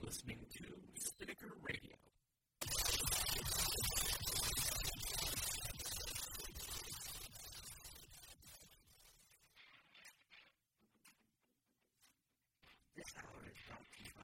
listening to Spinnaker Radio. This hour is brought to you